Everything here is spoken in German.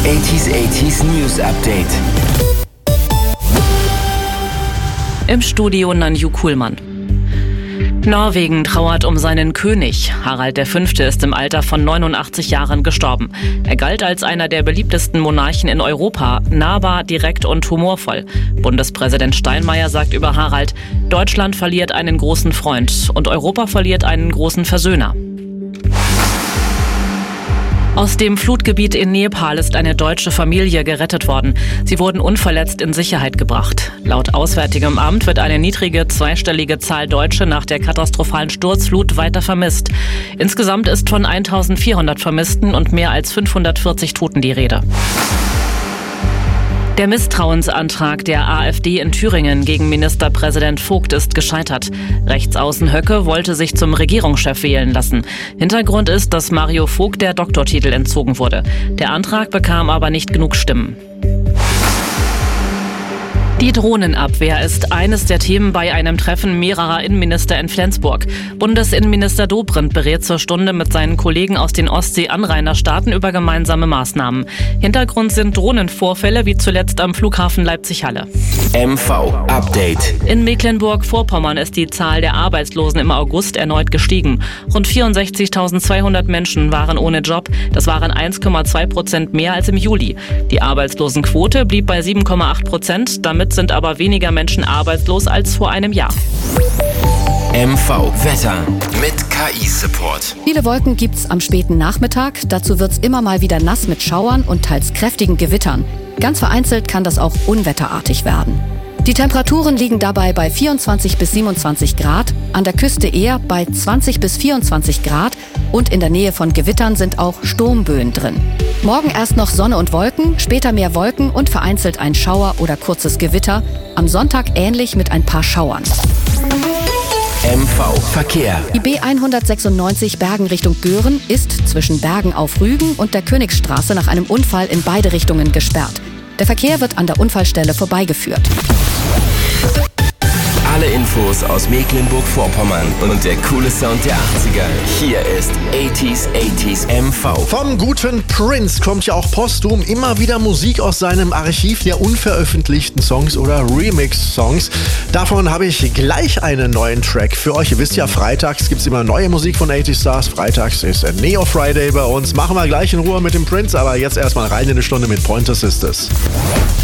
80s News Update. Im Studio Nanju Kuhlmann. Norwegen trauert um seinen König. Harald V. ist im Alter von 89 Jahren gestorben. Er galt als einer der beliebtesten Monarchen in Europa, nahbar, direkt und humorvoll. Bundespräsident Steinmeier sagt über Harald: Deutschland verliert einen großen Freund und Europa verliert einen großen Versöhner. Aus dem Flutgebiet in Nepal ist eine deutsche Familie gerettet worden. Sie wurden unverletzt in Sicherheit gebracht. Laut Auswärtigem Amt wird eine niedrige zweistellige Zahl Deutsche nach der katastrophalen Sturzflut weiter vermisst. Insgesamt ist von 1400 Vermissten und mehr als 540 Toten die Rede. Der Misstrauensantrag der AfD in Thüringen gegen Ministerpräsident Vogt ist gescheitert. Rechtsaußen Höcke wollte sich zum Regierungschef wählen lassen. Hintergrund ist, dass Mario Vogt der Doktortitel entzogen wurde. Der Antrag bekam aber nicht genug Stimmen. Die Drohnenabwehr ist eines der Themen bei einem Treffen mehrerer Innenminister in Flensburg. Bundesinnenminister Dobrindt berät zur Stunde mit seinen Kollegen aus den Ostsee-Anrainerstaaten über gemeinsame Maßnahmen. Hintergrund sind Drohnenvorfälle wie zuletzt am Flughafen Leipzig-Halle. MV-Update. In Mecklenburg-Vorpommern ist die Zahl der Arbeitslosen im August erneut gestiegen. Rund 64.200 Menschen waren ohne Job. Das waren 1,2% mehr als im Juli. Die Arbeitslosenquote blieb bei 7,8%. Damit sind aber weniger Menschen arbeitslos als vor einem Jahr. MV-Wetter mit KI-Support. Viele Wolken gibt's am späten Nachmittag. Dazu wird's immer mal wieder nass mit Schauern und teils kräftigen Gewittern. Ganz vereinzelt kann das auch unwetterartig werden. Die Temperaturen liegen dabei bei 24 bis 27 Grad, an der Küste eher bei 20 bis 24 Grad und in der Nähe von Gewittern sind auch Sturmböen drin. Morgen erst noch Sonne und Wolken, später mehr Wolken und vereinzelt ein Schauer oder kurzes Gewitter. Am Sonntag ähnlich mit ein paar Schauern. MV-Verkehr. Die B196 Bergen Richtung Göhren ist zwischen Bergen auf Rügen und der Königsstraße nach einem Unfall in beide Richtungen gesperrt. Der Verkehr wird an der Unfallstelle vorbeigeführt. Alle Infos aus Mecklenburg-Vorpommern und der coole Sound der 80er. Hier ist 80s MV. Vom guten Prince kommt ja auch posthum immer wieder Musik aus seinem Archiv der unveröffentlichten Songs oder Remix-Songs. Davon habe ich gleich einen neuen Track für euch. Ihr wisst ja, freitags gibt es immer neue Musik von 80 Stars. Freitags ist Neo Friday bei uns. Machen wir gleich in Ruhe mit dem Prince, aber jetzt erstmal rein in eine Stunde mit Pointer Sisters.